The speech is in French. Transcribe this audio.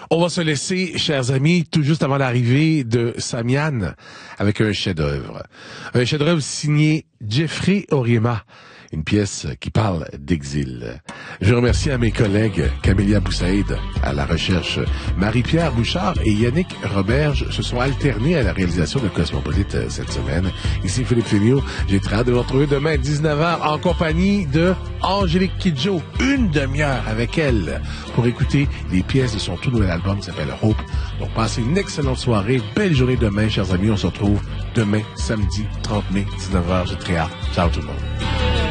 On va se laisser, chers amis, tout juste avant l'arrivée de Samian avec un chef-d'œuvre. Un chef-d'œuvre signé Jeffrey Oriema. Une pièce qui parle d'exil. Je remercie à mes collègues Camélia Boussaïd à la recherche, Marie-Pierre Bouchard et Yannick Roberge se sont alternés à la réalisation de Cosmopolite cette semaine. Ici Philippe Féniaux. J'ai très hâte de vous retrouver demain à 19h en compagnie de Angélique Kidjo. Une demi-heure avec elle pour écouter les pièces de son tout nouvel album qui s'appelle Hope. Donc passez une excellente soirée. Belle journée demain, chers amis. On se retrouve demain, samedi 30 mai, 19h. J'ai très hâte. Ciao tout le monde.